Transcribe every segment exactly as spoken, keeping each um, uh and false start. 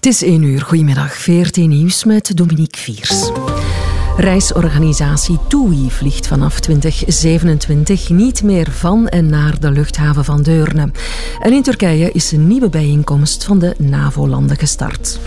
Het is één uur. Goedemiddag. V R T Nieuws met Dominique Viers. Reisorganisatie TUI vliegt vanaf twintig zevenentwintig niet meer van en naar de luchthaven van Deurne. En in Turkije is een nieuwe bijeenkomst van de NAVO-landen gestart.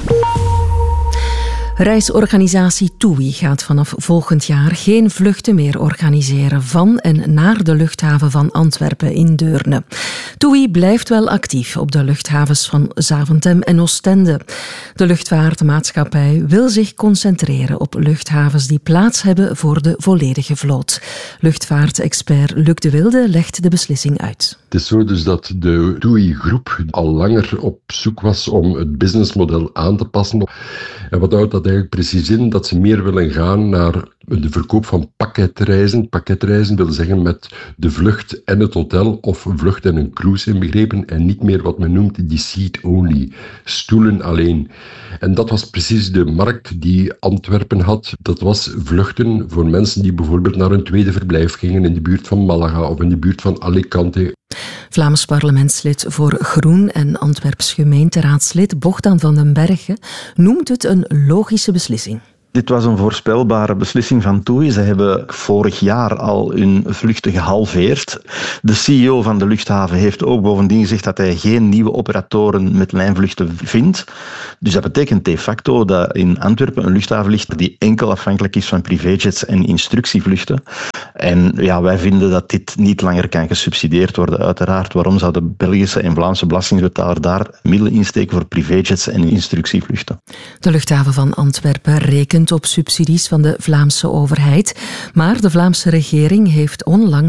Reisorganisatie TUI gaat vanaf volgend jaar geen vluchten meer organiseren van en naar de luchthaven van Antwerpen in Deurne. TUI blijft wel actief op de luchthavens van Zaventem en Oostende. De luchtvaartmaatschappij wil zich concentreren op luchthavens die plaats hebben voor de volledige vloot. Luchtvaartexpert Luc de Wilde legt de beslissing uit. Het is zo dus dat de TUI-groep al langer op zoek was om het businessmodel aan te passen. En wat houdt dat eigenlijk precies in? Dat ze meer willen gaan naar de verkoop van pakketreizen. Pakketreizen wil zeggen met de vlucht en het hotel of een vlucht en een cruise inbegrepen en niet meer wat men noemt die seat-only, stoelen alleen. En dat was precies de markt die Antwerpen had. Dat was vluchten voor mensen die bijvoorbeeld naar een tweede verblijf gingen in de buurt van Malaga of in de buurt van Alicante. Vlaams parlementslid voor Groen en Antwerps gemeenteraadslid Bogdan van den Bergen noemt het een logische beslissing. Dit was een voorspelbare beslissing van TUI. Ze hebben vorig jaar al hun vluchten gehalveerd. De C E O van de luchthaven heeft ook bovendien gezegd dat hij geen nieuwe operatoren met lijnvluchten vindt. Dus dat betekent de facto dat in Antwerpen een luchthaven ligt die enkel afhankelijk is van privéjets en instructievluchten. En ja, wij vinden dat dit niet langer kan gesubsidieerd worden. Uiteraard, waarom zou de Belgische en Vlaamse belastingbetaler daar middelen insteken voor privéjets en instructievluchten? De luchthaven van Antwerpen rekent op subsidies van de Vlaamse overheid, maar de Vlaamse regering heeft onlangs